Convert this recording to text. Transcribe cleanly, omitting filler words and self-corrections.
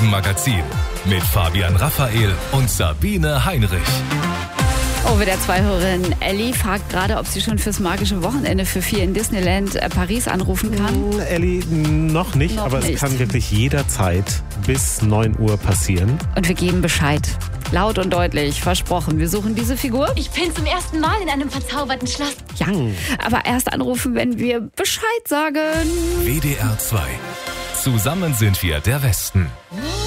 Morgenmagazin mit Fabian Raphael und Sabine Heinrich. WDR-2-Hörerin Elli fragt gerade, ob sie schon fürs magische Wochenende für 4 in Disneyland Paris anrufen kann. Elli, noch nicht, aber es kann wirklich jederzeit bis 9 Uhr passieren. Und wir geben Bescheid. Laut und deutlich, versprochen. Wir suchen diese Figur. Ich bin zum ersten Mal in einem verzauberten Schloss. Yang. Aber erst anrufen, wenn wir Bescheid sagen. WDR 2. Zusammen sind wir der Westen.